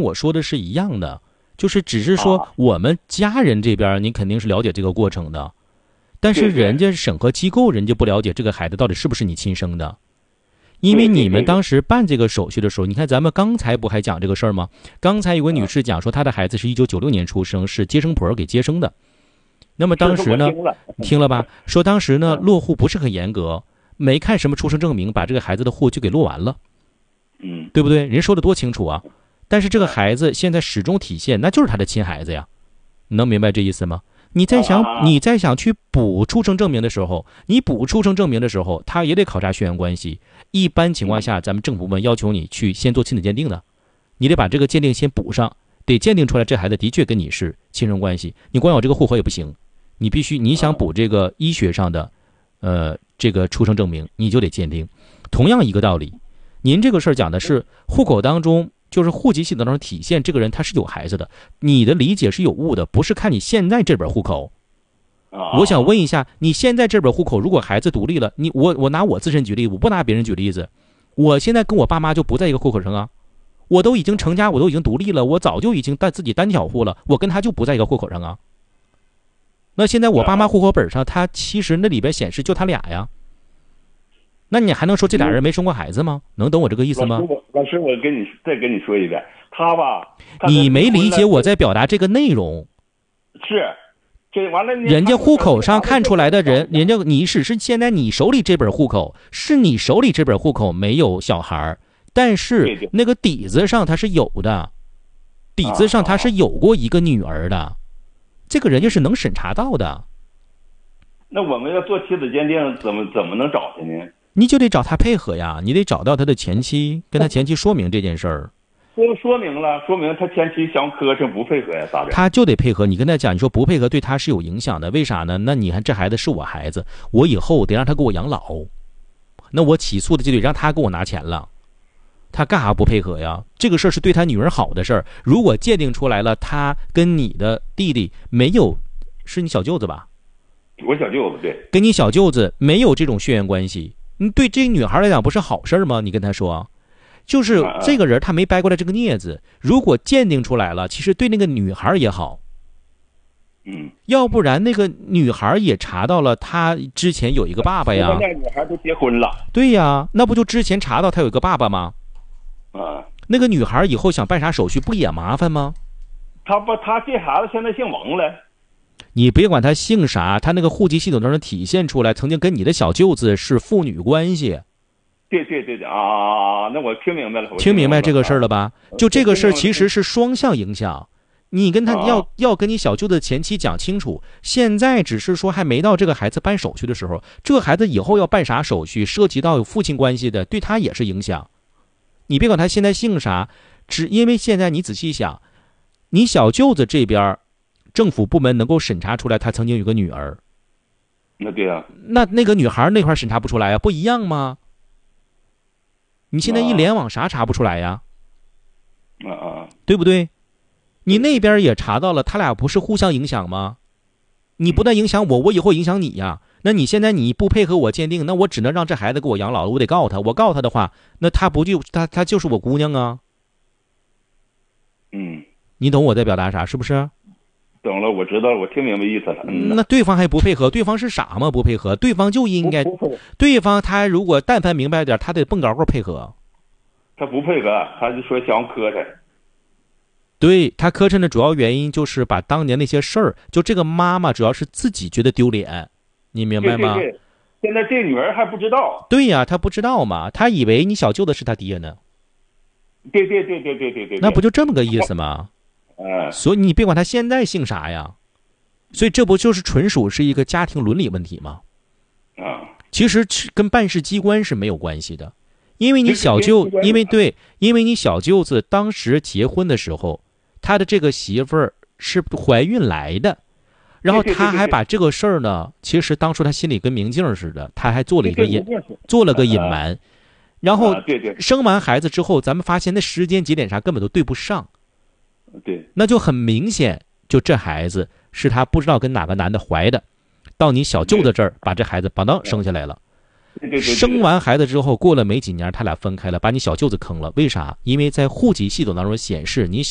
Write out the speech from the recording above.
我说的是一样的，就是只是说我们家人这边你肯定是了解这个过程的，但是人家审核机构人家不了解这个孩子到底是不是你亲生的。因为你们当时办这个手续的时候，你看咱们刚才不还讲这个事儿吗？刚才有个女士讲说她的孩子是1996年出生，是接生婆给接生的。那么当时呢，听了吧？说当时呢落户不是很严格，没看什么出生证明，把这个孩子的户就给落完了，对不对？人说的多清楚啊！但是这个孩子现在始终体现那就是他的亲孩子呀，你能明白这意思吗？你在想去补出生证明的时候，他也得考察血缘关系。一般情况下，咱们政府部门要求你去先做亲子鉴定的，你得把这个鉴定先补上，得鉴定出来这孩子的确跟你是亲生关系。你光有这个户口也不行，你必须你想补这个医学上的这个出生证明，你就得鉴定。同样一个道理，您这个事儿讲的是户口当中，就是户籍系统当中体现这个人他是有孩子的，你的理解是有误的，不是看你现在这本户口。我想问一下，你现在这本户口如果孩子独立了，我拿我自身举例，我不拿别人举例子，我现在跟我爸妈就不在一个户口上啊，我都已经成家，我都已经独立了，我早就已经自己单挑户了，我跟他就不在一个户口上啊。那现在我爸妈户口本上，他其实那里边显示就他俩呀。那你还能说这俩人没生过孩子吗？能懂我这个意思吗？ 老师，我再跟你说一遍，他吧， 你没理解我在表达这个内容。 是，这完了， 人家户口上看出来的人，人家你是现在你手里这本户口，是你手里这本户口没有小孩，但是那个底子上他是有的，底子上他是有过一个女儿的，这个人家是能审查到的。 那我们要做亲子鉴定，怎么能找他呢？ 你就得找他配合呀，你得找到他的前妻，跟他前妻说明这件事儿。 说明了，说明他前妻想磕碜不配合呀，咋的？ 他就得配合。你跟他讲，你说不配合对他是有影响的，为啥呢？那你看这孩子是我孩子，我以后得让他给我养老，那我起诉的就得让他给我拿钱了。他干啥不配合呀？这个事儿是对他女儿好的事儿。如果鉴定出来了，他跟你的弟弟没有，是你小舅子吧？ 我小舅子，对， 跟你小舅子没有这种血缘关系。对这个女孩来讲不是好事吗？你跟她说，就是这个人他没掰过来这个镊子，如果鉴定出来了，其实对那个女孩也好，要不然那个女孩也查到了她之前有一个爸爸呀， 那女孩都结婚了， 对呀，那不就之前查到她有一个爸爸吗？那个女孩以后想办啥手续不也麻烦吗？ 她这孩子现在姓王了。 你别管他姓啥，他那个户籍系统当中体现出来，曾经跟你的小舅子是父女关系。 对啊，那我听明白了。 听明白这个事儿了吧？就这个事儿其实是双向影响。你跟他要跟你小舅子前妻讲清楚，现在只是说还没到这个孩子办手续的时候，这个孩子以后要办啥手续，涉及到有父亲关系的，对他也是影响。你别管他现在姓啥，只因为现在你仔细想，你小舅子这边政府部门能够审查出来他曾经有个女儿， 那对啊， 那个女孩那块审查不出来呀，不一样吗？你现在一联网啥查不出来呀？对不对？你那边也查到了，他俩不是互相影响吗？你不但影响我，我以后影响你呀。那你现在你不配合我鉴定，那我只能让这孩子给我养老了，我得告他。我告他的话，那他不就他就是我姑娘啊？你懂我在表达啥是不是？ 懂了，我知道了，我听明白意思了。 那对方还不配合，对方是傻吗？不配合，对方就应该，对方他如果但凡明白点，他得蹦高个配合。 他不配合，他就说想磕碜。 对，他磕碜的主要原因就是把当年那些事儿，就这个妈妈主要是自己觉得丢脸，你明白吗？ 对，现在这女儿还不知道。 对呀，他不知道嘛，他以为你小舅子是他爹呢。 对， 那不就这么个意思吗？所以你别管他现在姓啥呀，所以这不就是纯属是一个家庭伦理问题吗？其实跟办事机关是没有关系的，因为你小舅，因为你小舅子当时结婚的时候，他的这个媳妇儿是怀孕来的，然后他还把这个事儿呢，其实当初他心里跟明镜似的，他还做了个隐瞒，然后生完孩子之后，咱们发现那时间节点啥根本都对不上。 对， 那就很明显，就这孩子是他不知道跟哪个男的怀的，到你小舅子这儿把这孩子邦当生下来了。生完孩子之后，过了没几年，他俩分开了，把你小舅子坑了。为啥？因为在户籍系统当中显示你